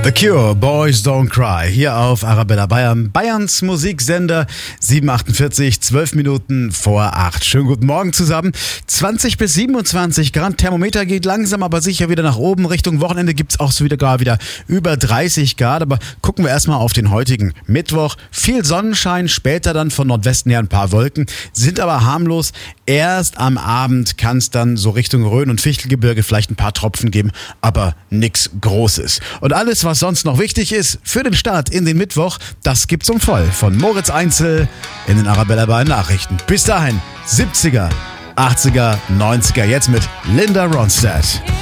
The Cure, Boys Don't Cry, hier auf Arabella Bayern, Bayerns Musiksender, 7:48, 12 Minuten vor 8. Schönen guten Morgen zusammen. 20 bis 27 Grad, Thermometer geht langsam, aber sicher wieder nach oben. Richtung Wochenende gibt's auch so wieder über 30 Grad, aber gucken wir erstmal auf den heutigen Mittwoch. Viel Sonnenschein, später dann von Nordwesten her ein paar Wolken, sind aber harmlos. Erst am Abend kann es dann so Richtung Rhön und Fichtelgebirge vielleicht ein paar Tropfen geben, aber nix Großes. Und alles, was sonst noch wichtig ist für den Start in den Mittwoch, das gibt's um voll von Moritz Einzel in den Arabella Bayern Nachrichten. Bis dahin 70er, 80er, 90er, jetzt mit Linda Ronstadt.